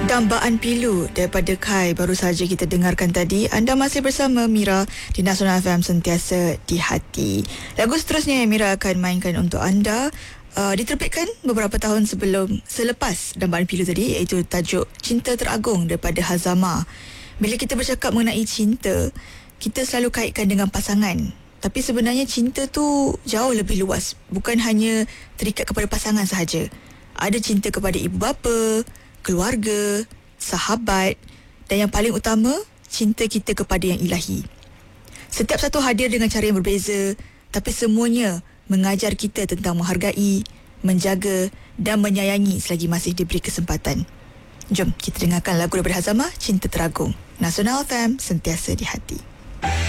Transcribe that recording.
Dambaan Pilu daripada Kai baru saja kita dengarkan tadi. Anda masih bersama Mira di Nasional FM, sentiasa di hati. Lagu seterusnya yang Mira akan mainkan untuk anda diterbitkan beberapa tahun selepas Dambaan Pilu tadi, iaitu tajuk Cinta Teragung daripada Hazama. Bila kita bercakap mengenai cinta, kita selalu kaitkan dengan pasangan. Tapi sebenarnya cinta tu jauh lebih luas. Bukan hanya terikat kepada pasangan sahaja. Ada cinta kepada ibu bapa, keluarga, sahabat, dan yang paling utama, cinta kita kepada yang ilahi. Setiap satu hadir dengan cara yang berbeza, tapi semuanya mengajar kita tentang menghargai, menjaga dan menyayangi selagi masih diberi kesempatan. Jom kita dengarkan lagu daripada Hazama, Cinta Teragung. Nasional FM, sentiasa di hati.